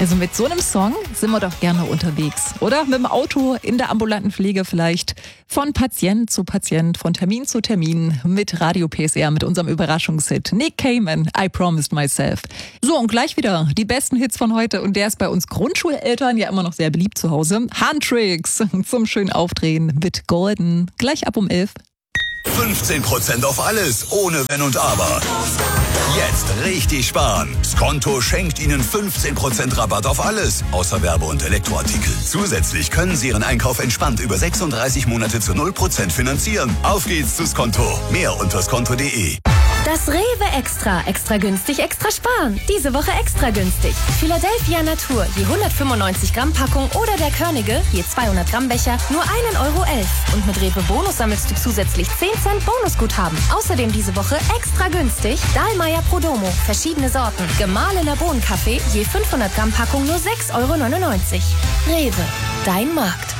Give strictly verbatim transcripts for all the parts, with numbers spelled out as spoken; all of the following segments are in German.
Also mit so einem Song sind wir doch gerne unterwegs, oder? Mit dem Auto, in der ambulanten Pflege vielleicht, von Patient zu Patient, von Termin zu Termin, mit Radio P S R, mit unserem Überraschungshit Nick Cayman, I Promised Myself. So, und gleich wieder die besten Hits von heute, und der ist bei uns Grundschuleltern ja immer noch sehr beliebt zu Hause. Handtricks zum schönen Aufdrehen mit Golden, gleich ab um elf. fünfzehn Prozent auf alles, ohne Wenn und Aber. Jetzt richtig sparen. Skonto schenkt Ihnen fünfzehn Prozent Rabatt auf alles, außer Werbe- und Elektroartikel. Zusätzlich können Sie Ihren Einkauf entspannt über sechsunddreißig Monate zu null Prozent finanzieren. Auf geht's zu Skonto. Mehr unter skonto punkt de. Das Rewe Extra. Extra günstig, extra sparen. Diese Woche extra günstig. Philadelphia Natur, je hundertfünfundneunzig Gramm Packung, oder der Körnige, je zweihundert Gramm Becher, nur ein Euro elf. Und mit Rewe Bonus sammelst du zusätzlich zehn Cent Bonusguthaben. Außerdem diese Woche extra günstig Dahlmeier Prodomo, verschiedene Sorten. Gemahlener Bohnenkaffee, je fünfhundert Gramm Packung, nur sechs Euro neunundneunzig. Rewe, dein Markt.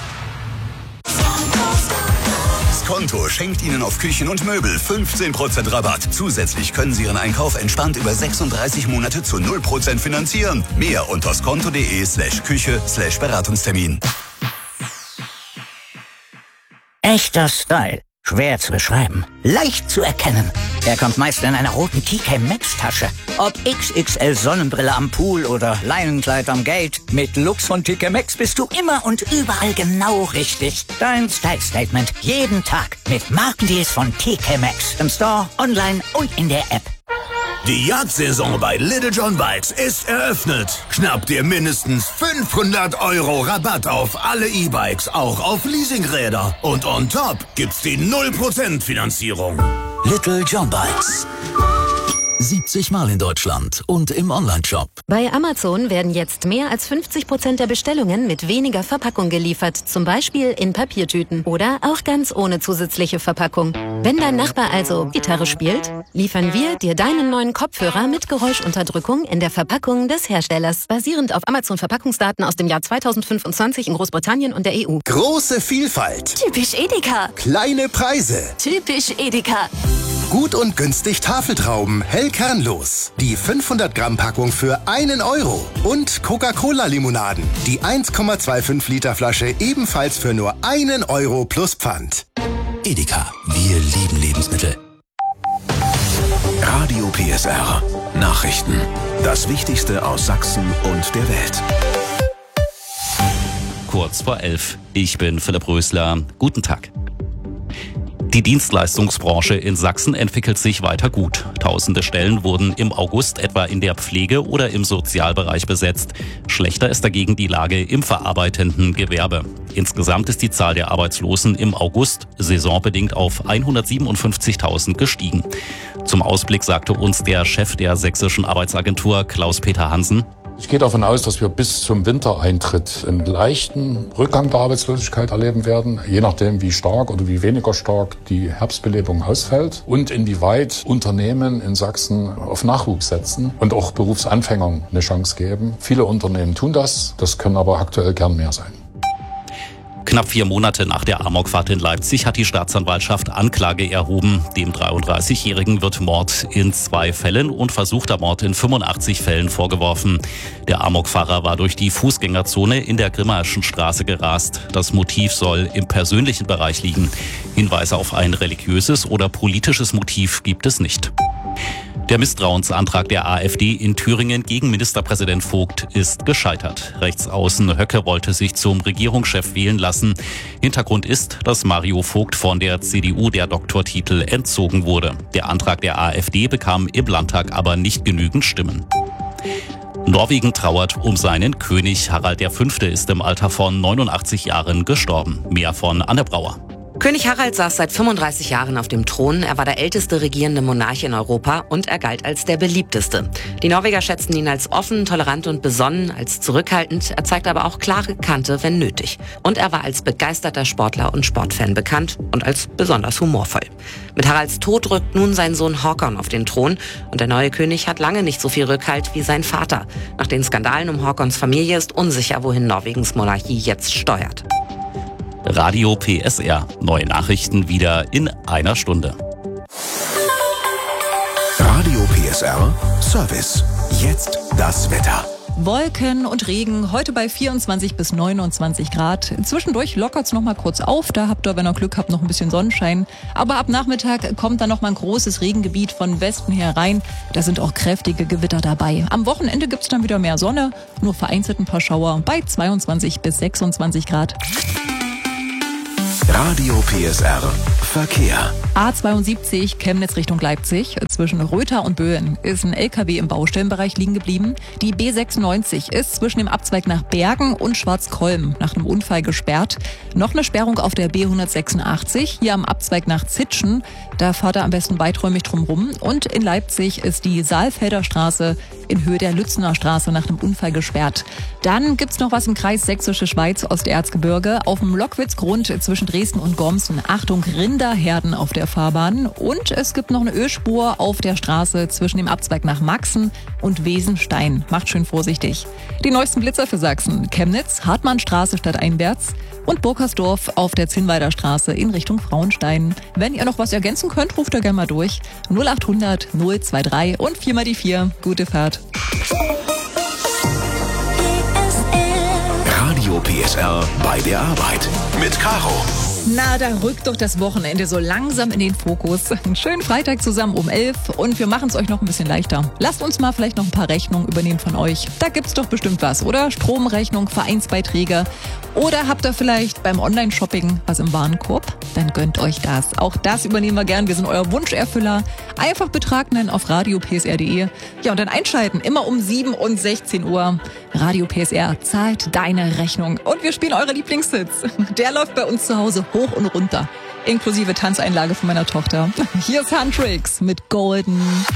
Skonto schenkt Ihnen auf Küchen und Möbel fünfzehn Prozent Rabatt. Zusätzlich können Sie Ihren Einkauf entspannt über sechsunddreißig Monate zu null Prozent finanzieren. Mehr unter skonto punkt de slash Küche slash Beratungstermin. Echter Style. Schwer zu beschreiben. Leicht zu erkennen. Er kommt meist in einer roten T K Maxx Tasche. Ob X X L Sonnenbrille am Pool oder Leinenkleid am Gate. Mit Lux von T K Maxx bist du immer und überall genau richtig. Dein Style Statement. Jeden Tag. Mit Markendeals von T K Maxx. Im Store, online und in der App. Die Jagdsaison bei Little John Bikes ist eröffnet. Schnapp dir mindestens fünfhundert Euro Rabatt auf alle E-Bikes, auch auf Leasingräder. Und on top gibt's die null Prozent Finanzierung. Little John Bikes. siebzig Mal in Deutschland und im Onlineshop. Bei Amazon werden jetzt mehr als fünfzig Prozent der Bestellungen mit weniger Verpackung geliefert. Zum Beispiel in Papiertüten oder auch ganz ohne zusätzliche Verpackung. Wenn dein Nachbar also Gitarre spielt, liefern wir dir deinen neuen Kopfhörer mit Geräuschunterdrückung in der Verpackung des Herstellers. Basierend auf Amazon-Verpackungsdaten aus dem Jahr zweitausendfünfundzwanzig in Großbritannien und der E U. Große Vielfalt. Typisch Edeka. Kleine Preise. Typisch Edeka. Gut und günstig Tafeltrauben, hell kernlos. Die fünfhundert Gramm Packung für einen Euro. Und Coca-Cola-Limonaden. Die eins Komma fünfundzwanzig Liter Flasche ebenfalls für nur einen Euro plus Pfand. Edeka. Wir lieben Lebensmittel. Radio P S R. Nachrichten. Das Wichtigste aus Sachsen und der Welt. Kurz vor elf. Ich bin Philipp Rösler. Guten Tag. Die Dienstleistungsbranche in Sachsen entwickelt sich weiter gut. Tausende Stellen wurden im August etwa in der Pflege oder im Sozialbereich besetzt. Schlechter ist dagegen die Lage im verarbeitenden Gewerbe. Insgesamt ist die Zahl der Arbeitslosen im August saisonbedingt auf hundertsiebenundfünfzigtausend gestiegen. Zum Ausblick sagte uns der Chef der sächsischen Arbeitsagentur Klaus-Peter Hansen: Ich gehe davon aus, dass wir bis zum Wintereintritt einen leichten Rückgang der Arbeitslosigkeit erleben werden, je nachdem wie stark oder wie weniger stark die Herbstbelebung ausfällt und inwieweit Unternehmen in Sachsen auf Nachwuchs setzen und auch Berufsanfängern eine Chance geben. Viele Unternehmen tun das, das können aber aktuell gern mehr sein. Knapp vier Monate nach der Amokfahrt in Leipzig hat die Staatsanwaltschaft Anklage erhoben. Dem dreiunddreißigjährigen wird Mord in zwei Fällen und versuchter Mord in fünfundachtzig Fällen vorgeworfen. Der Amokfahrer war durch die Fußgängerzone in der Grimmaischen Straße gerast. Das Motiv soll im persönlichen Bereich liegen. Hinweise auf ein religiöses oder politisches Motiv gibt es nicht. Der Misstrauensantrag der AfD in Thüringen gegen Ministerpräsident Vogt ist gescheitert. Rechtsaußen Höcke wollte sich zum Regierungschef wählen lassen. Hintergrund ist, dass Mario Vogt von der C D U der Doktortitel entzogen wurde. Der Antrag der AfD bekam im Landtag aber nicht genügend Stimmen. Norwegen trauert um seinen König. Harald der Fünfte ist im Alter von neunundachtzig Jahren gestorben. Mehr von Anne Brauer. König Harald saß seit fünfunddreißig Jahren auf dem Thron. Er war der älteste regierende Monarch in Europa und er galt als der beliebteste. Die Norweger schätzten ihn als offen, tolerant und besonnen, als zurückhaltend. Er zeigte aber auch klare Kante, wenn nötig. Und er war als begeisterter Sportler und Sportfan bekannt und als besonders humorvoll. Mit Haralds Tod rückt nun sein Sohn Håkon auf den Thron und der neue König hat lange nicht so viel Rückhalt wie sein Vater. Nach den Skandalen um Håkons Familie ist unsicher, wohin Norwegens Monarchie jetzt steuert. Radio P S R. Neue Nachrichten wieder in einer Stunde. Radio P S R Service. Jetzt das Wetter. Wolken und Regen, heute bei vierundzwanzig bis neunundzwanzig Grad. Zwischendurch lockert's noch mal kurz auf, da habt ihr, wenn ihr Glück habt, noch ein bisschen Sonnenschein. Aber ab Nachmittag kommt dann noch mal ein großes Regengebiet von Westen her rein. Da sind auch kräftige Gewitter dabei. Am Wochenende gibt's dann wieder mehr Sonne, nur vereinzelt ein paar Schauer bei zweiundzwanzig bis sechsundzwanzig Grad. Radio P S R Verkehr. A zweiundsiebzig Chemnitz Richtung Leipzig. Zwischen Rötha und Böen ist ein L K W im Baustellenbereich liegen geblieben. Die B sechsundneunzig ist zwischen dem Abzweig nach Bergen und Schwarzkolm nach einem Unfall gesperrt. Noch eine Sperrung auf der B hundertsechsundachtzig, hier am Abzweig nach Zitschen. Da fahrt er am besten weiträumig drum rum. Und in Leipzig ist die Saalfelder Straße in Höhe der Lützener Straße nach einem Unfall gesperrt. Dann gibt's noch was im Kreis Sächsische Schweiz, Osterzgebirge. Auf dem Lockwitzgrund zwischen Dresden und Gormsen. Achtung, Rinderherden auf der Fahrbahn. Und es gibt noch eine Ölspur auf der Straße zwischen dem Abzweig nach Maxen und Wesenstein. Macht schön vorsichtig. Die neuesten Blitzer für Sachsen. Chemnitz, Hartmannstraße stadteinwärts und Burkersdorf auf der Zinnweider Straße in Richtung Frauenstein. Wenn ihr noch was ergänzen könnt, ruft ihr gerne mal durch. null achthundert null drei und vier mal die vier. Gute Fahrt. Radio P S R bei der Arbeit mit Caro. Na, da rückt doch das Wochenende so langsam in den Fokus. Einen schönen Freitag zusammen um elf und wir machen es euch noch ein bisschen leichter. Lasst uns mal vielleicht noch ein paar Rechnungen übernehmen von euch. Da gibt's doch bestimmt was, oder? Stromrechnung, Vereinsbeiträge. Oder habt ihr vielleicht beim Online-Shopping was im Warenkorb? Dann gönnt euch das. Auch das übernehmen wir gern. Wir sind euer Wunscherfüller. Einfach Betrag nennen auf radio p s r punkt d e. Ja, und dann einschalten. Immer um sieben und sechzehn Uhr. Radio P S R zahlt deine Rechnung. Und wir spielen eure Lieblingshits. Der läuft bei uns zu Hause hoch und runter. Inklusive Tanzeinlage von meiner Tochter. Hier ist Handtricks mit Golden.